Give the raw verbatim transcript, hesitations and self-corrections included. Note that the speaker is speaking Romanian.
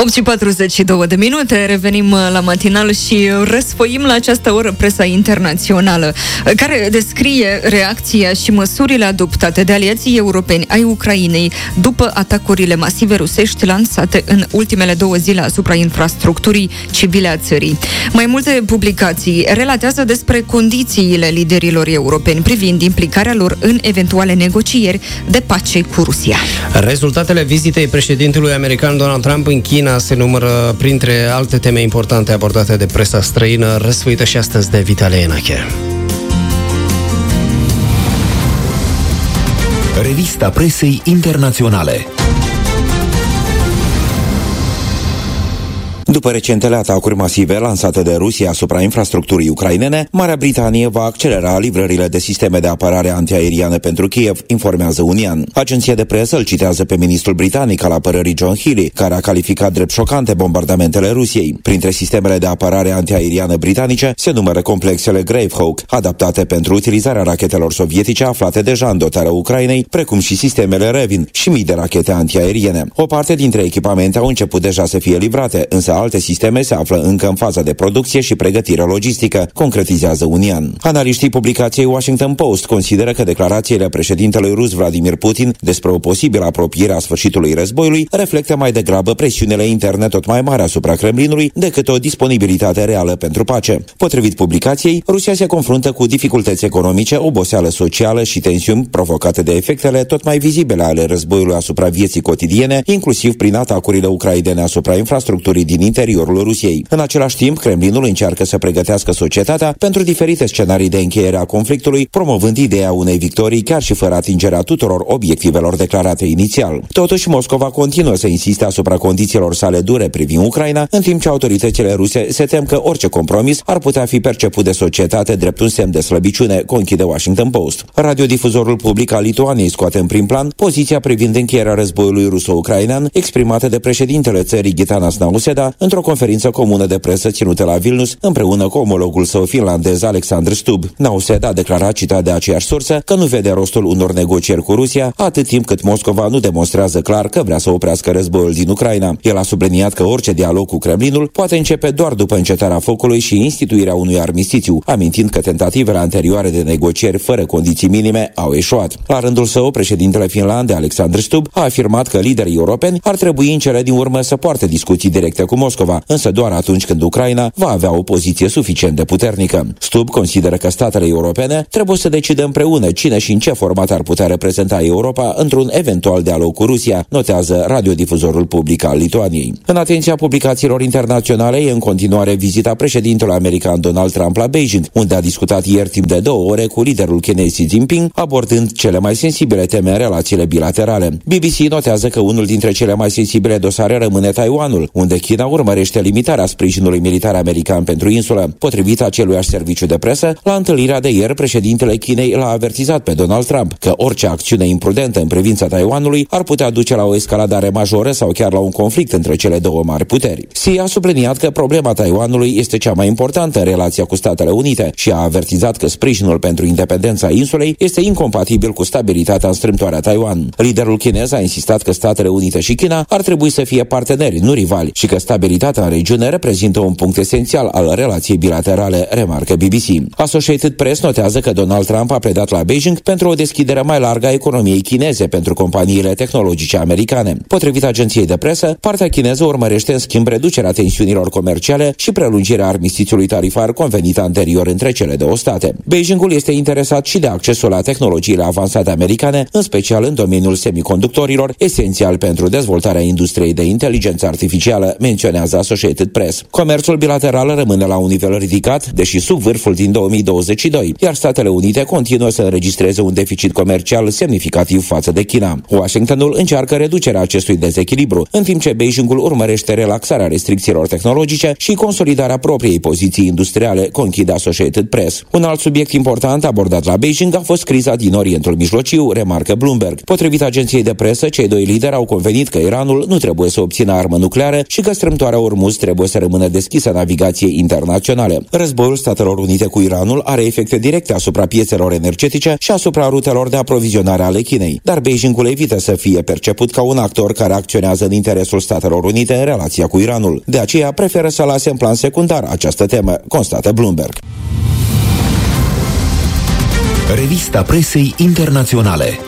opt și patruzeci și două de minute, revenim la matinal și răsfoim la această oră presa internațională, care descrie reacția și măsurile adoptate de aliații europeni ai Ucrainei după atacurile masive rusești lansate în ultimele două zile asupra infrastructurii civile a țării. Mai multe publicații relatează despre condițiile liderilor europeni privind implicarea lor în eventuale negocieri de pace cu Rusia. Rezultatele vizitei președintelui american Donald Trump în China se numără printre alte teme importante abordate de presa străină, răsfoită și astăzi de Vitalie Enache. Revista presei internaționale. După recentele atacuri masive lansate de Rusia asupra infrastructurii ucrainene, Marea Britanie va accelera livrările de sisteme de apărare antiaeriană pentru Kiev, informează Unian. Agenția de presă îl citează pe ministrul britanic al apărării John Healey, care a calificat drept șocante bombardamentele Rusiei. Printre sistemele de apărare antiaeriană britanice se numără complexele Gravehawk, adaptate pentru utilizarea rachetelor sovietice aflate deja în dotarea Ucrainei, precum și sistemele Revin și mii de rachete antiaeriene. O parte dintre echipamente au început deja să fie livrate, însă alte sisteme se află încă în faza de producție și pregătire logistică, concretizează Unian. Analiștii publicației Washington Post consideră că declarațiile președintelui rus Vladimir Putin despre o posibilă apropiere a sfârșitului războiului reflectă mai degrabă presiunile interne tot mai mari asupra Kremlinului decât o disponibilitate reală pentru pace. Potrivit publicației, Rusia se confruntă cu dificultăți economice, oboseală socială și tensiuni provocate de efectele tot mai vizibile ale războiului asupra vieții cotidiene, inclusiv prin atacurile ucrainene asupra infrastructurii din interiorul Rusiei. În același timp, Kremlinul încearcă să pregătească societatea pentru diferite scenarii de încheiere a conflictului, promovând ideea unei victorii chiar și fără atingerea tuturor obiectivelor declarate inițial. Totuși, Moscova continuă să insiste asupra condițiilor sale dure privind Ucraina, în timp ce autoritățile ruse se tem că orice compromis ar putea fi perceput de societate drept un semn de slăbiciune, conchide Washington Post. Radiodifuzorul public al Lituaniei scoate în prim plan poziția privind încheierea războiului ruso-ucrainean, exprimată de președintele țării Gitanas Nauseda într-o conferință comună de presă ținută la Vilnius împreună cu omologul său finlandez Alexander Stubb. Nauseda a declarat, citat de aceeași sursă, că nu vede rostul unor negocieri cu Rusia atât timp cât Moscova nu demonstrează clar că vrea să oprească războiul din Ucraina. El a subliniat că orice dialog cu Kremlinul poate începe doar după încetarea focului și instituirea unui armistițiu, amintind că tentativele anterioare de negocieri fără condiții minime au eșuat. La rândul său, președintele finlandez Alexander Stubb a afirmat că liderii europeni ar trebui în cele din urmă să poarte discuții directe cu Moscova, însă doar atunci când Ucraina va avea o poziție suficient de puternică. Stubb consideră că statele europene trebuie să decidă împreună cine și în ce format ar putea reprezenta Europa într-un eventual dialog cu Rusia, notează radiodifuzorul public al Lituaniei. În atenția publicațiilor internaționale e în continuare vizita președintelui american Donald Trump la Beijing, unde a discutat ieri timp de două ore cu liderul chinez Xi Jinping, abordând cele mai sensibile teme în relațiile bilaterale. B B C notează că unul dintre cele mai sensibile dosare rămâne Taiwanul, unde China urmărește limitarea sprijinului militar american pentru insulă. Potrivit aceluiași serviciu de presă, la întâlnirea de ieri, președintele Chinei l-a avertizat pe Donald Trump că orice acțiune imprudentă în privința Taiwanului ar putea duce la o escaladare majoră sau chiar la un conflict între cele două mari puteri. Xi a subliniat că problema Taiwanului este cea mai importantă în relația cu Statele Unite și a avertizat că sprijinul pentru independența insulei este incompatibil cu stabilitatea în strâmtoarea Taiwan. Liderul chinez a insistat că Statele Unite și China ar trebui să fie parteneri, nu rivali, și că stabilitatea în regiune reprezintă un punct esențial al relației bilaterale, remarcă B B C. Associated Press notează că Donald Trump a pledat la Beijing pentru o deschidere mai largă a economiei chineze pentru companiile tehnologice americane. Potrivit agenției de presă, partea chineză urmărește în schimb reducerea tensiunilor comerciale și prelungirea armistițiului tarifar convenit anterior între cele două state. Beijingul este interesat și de accesul la tehnologiile avansate americane, în special în domeniul semiconductorilor, esențial pentru dezvoltarea industriei de inteligență artificială, menționează Associated Press. Comerțul bilateral rămâne la un nivel ridicat, deși sub vârful din două mii douăzeci și doi, iar Statele Unite continuă să înregistreze un deficit comercial semnificativ față de China. Washingtonul încearcă reducerea acestui dezechilibru, în timp ce Beijingul urmărește relaxarea restricțiilor tehnologice și consolidarea propriei poziții industriale, conchide Associated Press. Un alt subiect important abordat la Beijing a fost criza din Orientul Mijlociu, remarcă Bloomberg. Potrivit agenției de presă, cei doi lideri au convenit că Iranul nu trebuie să obțină armă nucleară și că strâmtoarea Portoarea Ormuz trebuie să rămână deschisă navigației internaționale. Războiul Statelor Unite cu Iranul are efecte directe asupra piețelor energetice și asupra rutelor de aprovizionare ale Chinei, dar Beijingul evită să fie perceput ca un actor care acționează în interesul Statelor Unite în relația cu Iranul. De aceea preferă să lase în plan secundar această temă, constată Bloomberg. Revista presei internaționale.